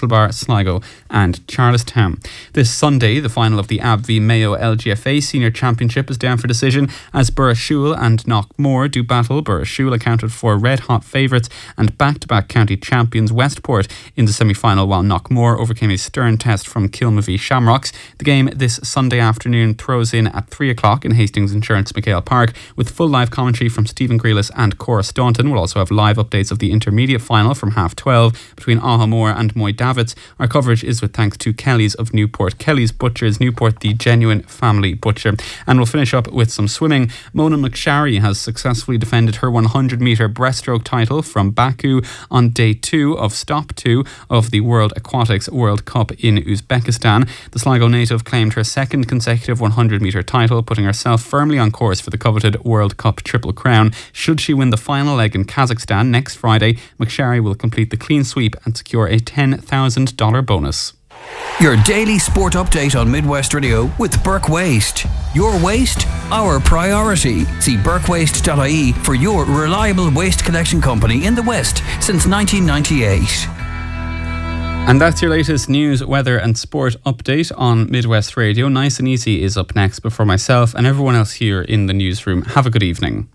Castlebar, Sligo and Charlestown. This Sunday, the final of the AB v Mayo LGFA Senior Championship is down for decision as Burrishoole and Knockmore do battle. Burrishoole accounted for red-hot favourites and back-to-back county champions Westport in the semi-final, while Knockmore overcame a stern test from Kilmavie Shamrocks. The game this Sunday afternoon throws in at 3 o'clock in Hastings Insurance McHale Park with full live commentary from Stephen Grealis and Cora Staunton. We'll also have live updates of the intermediate final from 12:30 between Ahamore and Moy Davits. Our coverage is with thanks to Kelly's of Newport. Kelly's Butchers, Newport, the genuine family butcher. And we'll finish up with some swimming. Mona McSharry has successfully defended her 100-metre breaststroke title from Baku on day 2 of stop 2 of the World Aquatics World Cup in Uzbekistan. The Sligo native claimed her second consecutive 100-metre title, putting herself firmly on course for the coveted World Cup Triple Crown. Should she win the final leg in Kazakhstan next Friday, McSharry will complete the clean sweep and secure a $10,000 bonus. Your daily sport update on Midwest Radio with Burke Waste. Your waste, our priority. See burkewaste.ie for your reliable waste collection company in the West since 1998. And that's your latest news, weather and sport update on Midwest Radio. Nice and Easy is up next before myself and everyone else here in the newsroom. Have a good evening.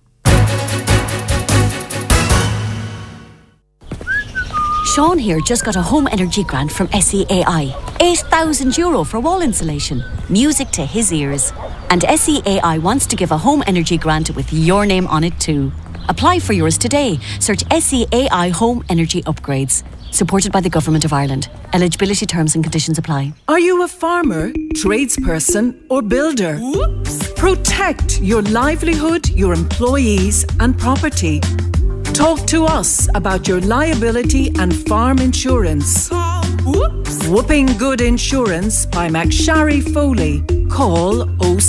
Sean here just got a home energy grant from SEAI. €8,000 for wall insulation. Music to his ears. And SEAI wants to give a home energy grant with your name on it too. Apply for yours today. Search SEAI Home Energy Upgrades. Supported by the Government of Ireland. Eligibility terms and conditions apply. Are you a farmer, tradesperson or builder? Whoops! Protect your livelihood, your employees and property. Talk to us about your liability and farm insurance. Whooping Good Insurance by McSharry Foley. Call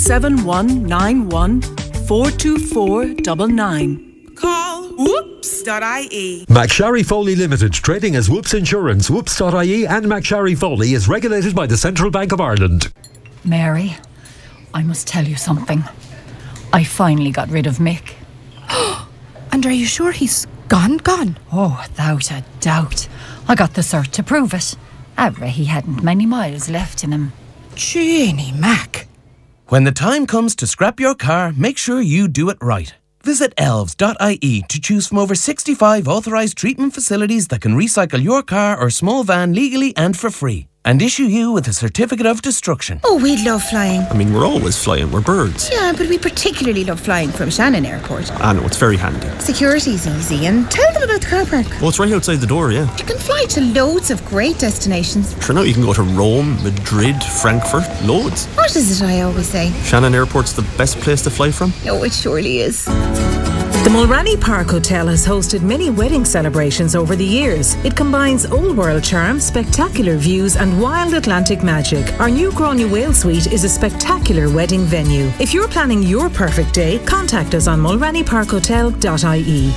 07191 424 99. Call whoops.ie. McSharry Foley Limited, trading as Whoops Insurance. Whoops.ie and McSharry Foley is regulated by the Central Bank of Ireland. Mary, I must tell you something. I finally got rid of Mick. And are you sure he's gone? Oh, without a doubt. I got the cert to prove it. He hadn't many miles left in him. Jeannie Mac. When the time comes to scrap your car, make sure you do it right. Visit elves.ie to choose from over 65 authorised treatment facilities that can recycle your car or small van legally and for free. And issue you with a certificate of destruction. Oh, we love flying. I mean, we're always flying, we're birds. Yeah, but we particularly love flying from Shannon Airport. I know, it's very handy. Security's easy, and tell them about the car park. Oh, it's right outside the door, yeah. You can fly to loads of great destinations. Sure, now you can go to Rome, Madrid, Frankfurt, loads. What is it I always say? Shannon Airport's the best place to fly from. Oh, it surely is. The Mulranny Park Hotel has hosted many wedding celebrations over the years. It combines old world charm, spectacular views and wild Atlantic magic. Our new Gráinne Whale Suite is a spectacular wedding venue. If you're planning your perfect day, contact us on mulrannyparkhotel.ie.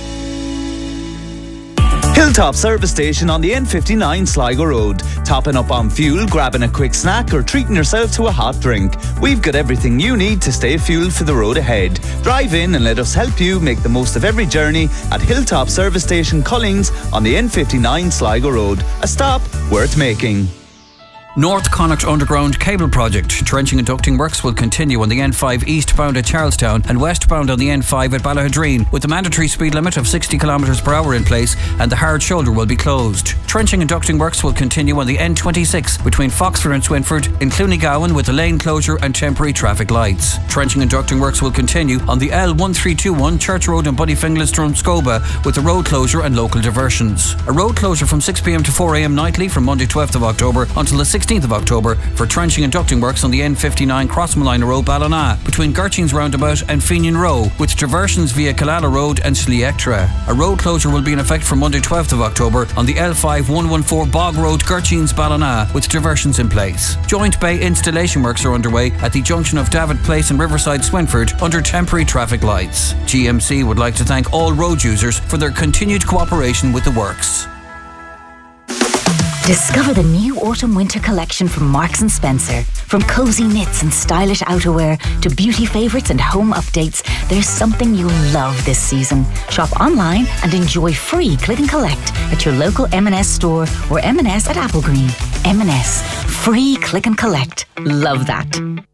Hilltop Service Station on the N59 Sligo Road. Topping up on fuel, grabbing a quick snack or treating yourself to a hot drink. We've got everything you need to stay fueled for the road ahead. Drive in and let us help you make the most of every journey at Hilltop Service Station Cullings on the N59 Sligo Road. A stop worth making. North Connacht Underground Cable Project. Trenching and ducting works will continue on the N5 eastbound at Charlestown and westbound on the N5 at Ballahadreen, with the mandatory speed limit of 60 km/h in place, and the hard shoulder will be closed. Trenching and ducting works will continue on the N26 between Foxford and Swinford in Clooneygowan, with the lane closure and temporary traffic lights. Trenching and ducting works will continue on the L1321 Church Road in Bunnyfinglas, Drumscoba, with the road closure and local diversions. A road closure from 6 p.m. to 4 a.m. nightly from Monday 12th of October until the 16th of October for trenching and ducting works on the N59 Crossmalina Road, Ballina, between Gertchings Roundabout and Fenian Row, with diversions via Killala Road and Sliectra. A road closure will be in effect from Monday 12th of October on the L5114 Bog Road, Gertchings, Ballina, with diversions in place. Joint bay installation works are underway at the junction of David Place and Riverside, Swinford, under temporary traffic lights. GMC would like to thank all road users for their continued cooperation with the works. Discover the new autumn-winter collection from Marks & Spencer. From cozy knits and stylish outerwear to beauty favourites and home updates, there's something you'll love this season. Shop online and enjoy free click and collect at your local M&S store or M&S at Applegreen. M&S. Free click and collect. Love that.